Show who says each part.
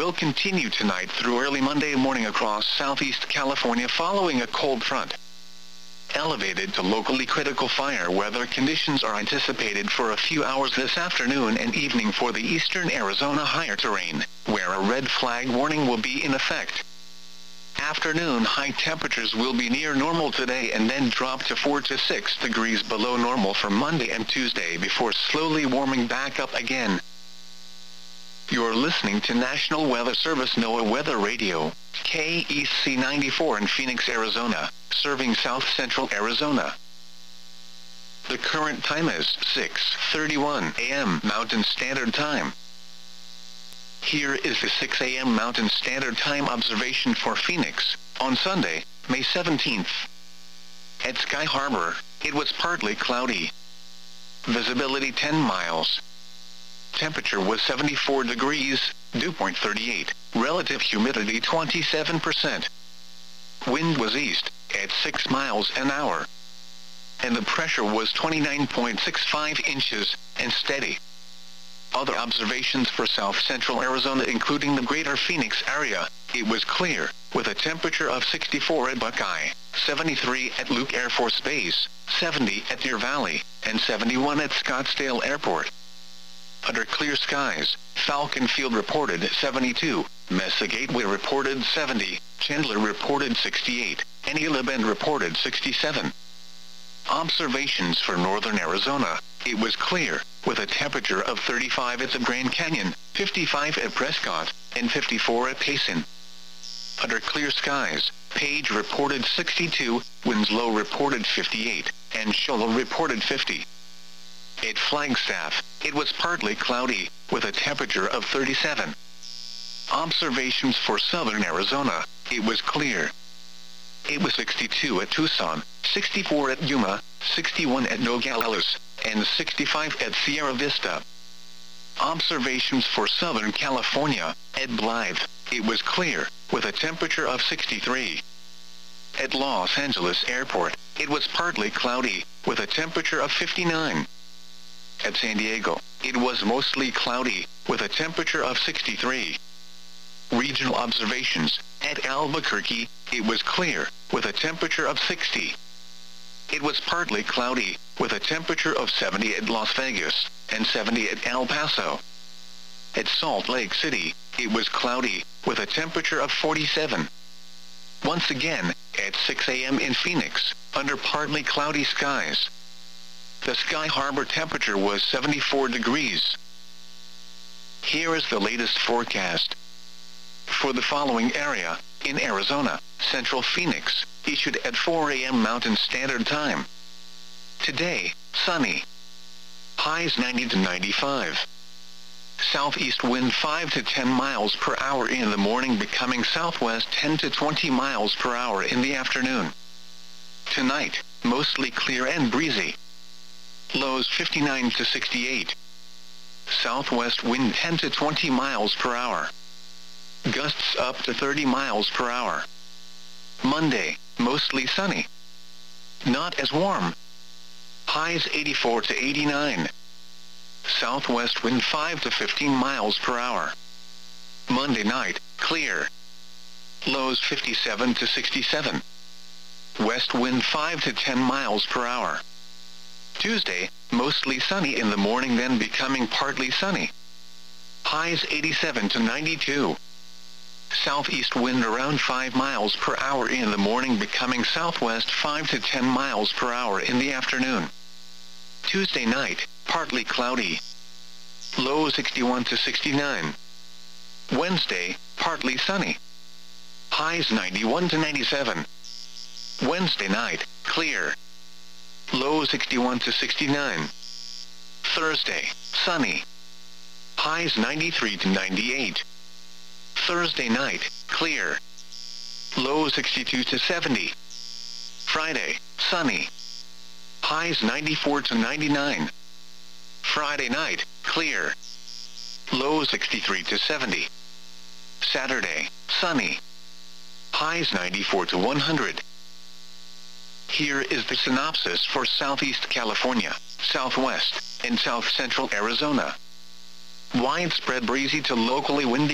Speaker 1: will continue tonight through early Monday morning across southeast California following a cold front. Elevated to locally critical fire weather conditions are anticipated for a few hours this afternoon and evening for the eastern Arizona higher terrain, where a red flag warning will be in effect. Afternoon high temperatures will be near normal today and then drop to 4 to 6 degrees below normal for Monday and Tuesday before slowly warming back up again. You're listening to National Weather Service NOAA Weather Radio, KEC 94 in Phoenix, Arizona, serving south central Arizona. The current time is 6:31 a.m. Mountain Standard Time. Here is the 6 a.m. Mountain Standard Time observation for Phoenix, on Sunday, May 17th. At Sky Harbor, it was partly cloudy. Visibility 10 miles. Temperature was 74 degrees, dew point 38, relative humidity 27%. Wind was east, at 6 miles an hour. And the pressure was 29.65 inches, and steady. Other observations for south central Arizona including the greater Phoenix area, it was clear, with a temperature of 64 at Buckeye, 73 at Luke Air Force Base, 70 at Deer Valley, and 71 at Scottsdale Airport. Under clear skies, Falcon Field reported 72, Mesa Gateway reported 70, Chandler reported 68, and Gila Bend reported 67. Observations for northern Arizona, it was clear, with a temperature of 35 at the Grand Canyon, 55 at Prescott, and 54 at Payson. Under clear skies, Page reported 62, Winslow reported 58, and Show Low reported 50. At Flagstaff, it was partly cloudy, with a temperature of 37. Observations for southern Arizona, it was clear. It was 62 at Tucson, 64 at Yuma, 61 at Nogales, and 65 at Sierra Vista. Observations for Southern California, at Blythe, it was clear, with a temperature of 63. At Los Angeles Airport, it was partly cloudy, with a temperature of 59. At San Diego, it was mostly cloudy, with a temperature of 63. Regional observations, at Albuquerque, it was clear, with a temperature of 60. It was partly cloudy, with a temperature of 70 at Las Vegas, and 70 at El Paso. At Salt Lake City, it was cloudy, with a temperature of 47. Once again, at 6 a.m. in Phoenix, under partly cloudy skies. The Sky Harbor temperature was 74 degrees. Here is the latest forecast. For the following area, in Arizona, Central Phoenix, issued at 4 a.m. Mountain Standard Time. Today, sunny. Highs 90 to 95. Southeast wind 5 to 10 miles per hour in the morning, becoming southwest 10 to 20 miles per hour in the afternoon. Tonight, mostly clear and breezy. Lows 59 to 68. Southwest wind 10 to 20 miles per hour. Gusts up to 30 miles per hour. Monday, mostly sunny. Not as warm. Highs 84 to 89. Southwest wind 5 to 15 miles per hour. Monday night, clear. Lows 57 to 67. West wind 5 to 10 miles per hour. Tuesday, mostly sunny in the morning, then becoming partly sunny. Highs 87 to 92. Southeast wind around 5 miles per hour in the morning, becoming southwest 5 to 10 miles per hour in the afternoon. Tuesday night, partly cloudy. Low 61 to 69. Wednesday, partly sunny. Highs 91 to 97. Wednesday night, clear. Low 61 to 69. Thursday, sunny. Highs 93 to 98. Thursday night, clear. Low 62 to 70. Friday, sunny. Highs 94 to 99. Friday night, clear. Low 63 to 70. Saturday, sunny. Highs 94 to 100. Here is the synopsis for Southeast California, Southwest, and South Central Arizona. Widespread breezy to locally windy